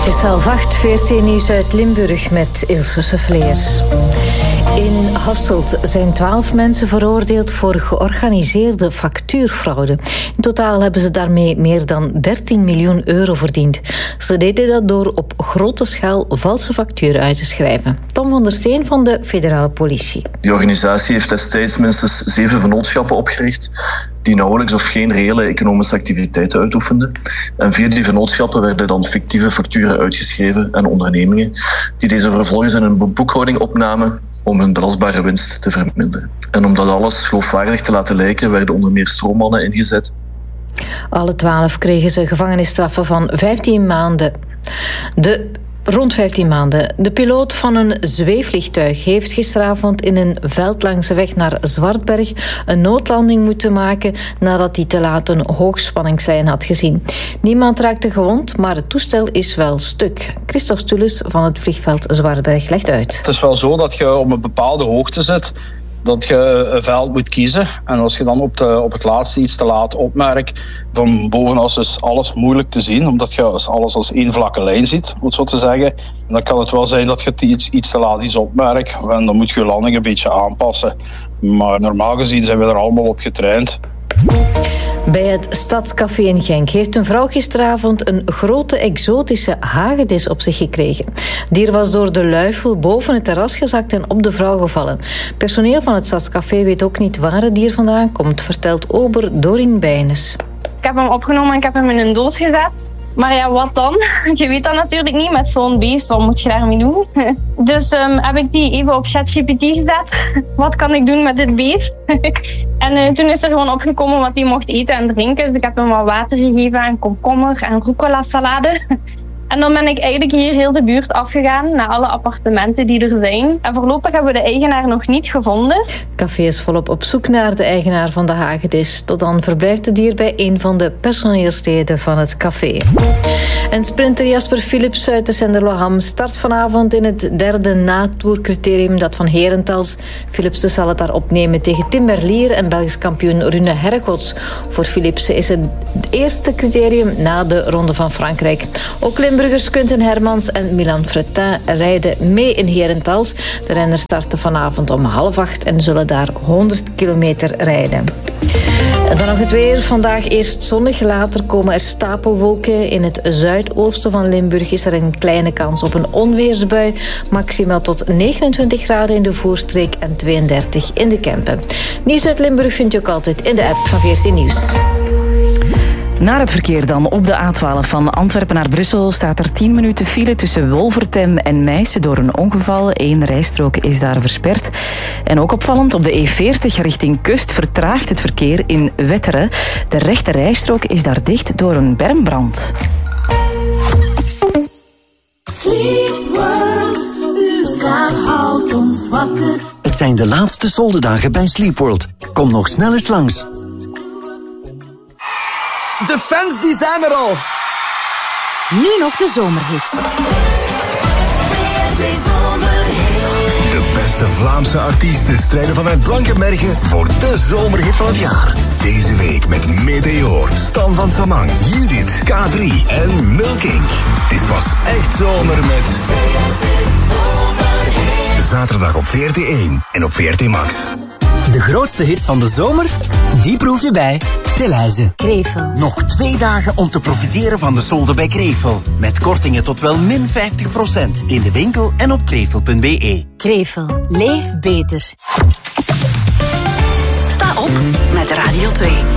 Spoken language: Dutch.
Het is 7:30, VRT Nieuws uit Limburg met Ilse Suffleers. In Hasselt zijn 12 mensen veroordeeld voor georganiseerde factuurfraude. In totaal hebben ze daarmee meer dan 13 miljoen euro verdiend. Ze deden dat door op grote schaal valse facturen uit te schrijven. Tom van der Steen van de federale politie. Die organisatie heeft destijds minstens 7 vennootschappen opgericht die nauwelijks of geen reële economische activiteiten uitoefenden. En via die vennootschappen werden dan fictieve facturen uitgeschreven aan ondernemingen die deze vervolgens in een boekhouding opnamen om hun belastbare winst te verminderen. En om dat alles geloofwaardig te laten lijken, werden onder meer stroommannen ingezet. Alle 12 kregen ze gevangenisstraffen van 15 maanden. Rond 15 maanden. De piloot van een zweefvliegtuig heeft gisteravond in een veld langs de weg naar Zwartberg een noodlanding moeten maken nadat hij te laat een hoogspanningslijn had gezien. Niemand raakte gewond, maar het toestel is wel stuk. Christophe Stulles van het vliegveld Zwartberg legt uit. Het is wel zo dat je op een bepaalde hoogte zit, dat je een veld moet kiezen. En als je dan op het laatste iets te laat opmerkt, van bovenaf is alles moeilijk te zien, omdat je alles als één vlakke lijn ziet, moet zo te zeggen. En dan kan het wel zijn dat je iets te laat iets opmerkt. En dan moet je je landing een beetje aanpassen. Maar normaal gezien zijn we er allemaal op getraind. Bij het Stadscafé in Genk heeft een vrouw gisteravond een grote exotische hagedis op zich gekregen. Het dier was door de luifel boven het terras gezakt en op de vrouw gevallen. Personeel van het Stadscafé weet ook niet waar het dier vandaan komt, vertelt ober Dorien Bijnes. Ik heb hem opgenomen en ik heb hem in een doos gezet. Maar ja, wat dan? Je weet dat natuurlijk niet met zo'n beest. Wat moet je daarmee doen? Dus heb ik die even op ChatGPT gezet. Wat kan ik doen met dit beest? En toen is er gewoon opgekomen wat hij mocht eten en drinken. Dus ik heb hem wat water gegeven en komkommer en rucola salade. En dan ben ik eigenlijk hier heel de buurt afgegaan naar alle appartementen die er zijn. En voorlopig hebben we de eigenaar nog niet gevonden. Het café is volop op zoek naar de eigenaar van de hagedis. Tot dan verblijft het dier bij een van de personeelsleden van het café. En sprinter Jasper Philips uit de Senderloham start vanavond in het derde natourcriterium, dat van Herentals. Philipsen zal het daar opnemen tegen Tim Merlier en Belgisch kampioen Rune Hergots. Voor Philipsen is het eerste criterium na de Ronde van Frankrijk. Ook Limburgers Quinten Hermans en Milan Fretin rijden mee in Herentals. De renners starten vanavond om 7:30 en zullen daar 100 kilometer rijden. En dan nog het weer. Vandaag eerst zonnig, later komen er stapelwolken. In het zuidoosten van Limburg is er een kleine kans op een onweersbui. Maximaal tot 29 graden in de Voorstreek en 32 in de Kempen. Nieuws uit Limburg vind je ook altijd in de app van VRT Nieuws. Naar het verkeer dan. Op de A12 van Antwerpen naar Brussel staat er 10 minuten file tussen Wolvertem en Meissen door een ongeval. 1 rijstrook is daar versperd. En ook opvallend, op de E40 richting Kust vertraagt het verkeer in Wetteren. De rechte rijstrook is daar dicht door een bermbrand. Sleep World, uw slaap houdt ons wakker. Het zijn de laatste soldedagen bij Sleep World. Kom nog snel eens langs. De fans die zijn er al. Nu nog de zomerhits. De beste Vlaamse artiesten strijden vanuit Blankenbergen voor de zomerhit van het jaar. Deze week met Meteor, Stan van Samang, Judith, K3 en Milking. Het is pas echt zomer met zaterdag op VRT1 en op VRT Max. De grootste hits van de zomer, die proef je bij Delhaize. Krevel. Nog 2 dagen om te profiteren van de solden bij Krevel. Met kortingen tot wel min 50% in de winkel en op krevel.be. Krevel. Leef beter. Sta op met Radio 2.